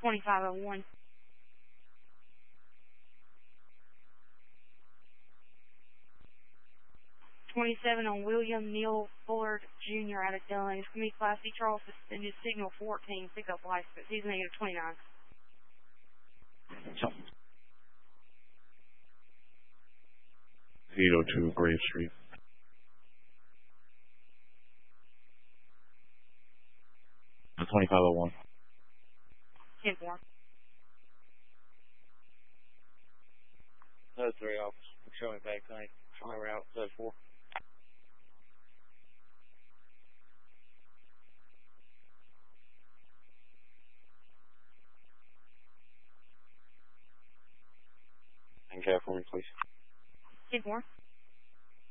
2501. 27 on William Neal Bullard Jr. out of Dillon. It's going to be Class C Charles suspended signal 14, pickup license. He's negative 29. So. 802 Grave Street. The 2501. 10-4. Those 3 officers. I'm showing back tonight. My route, those 4. And care for me, please. 10-4.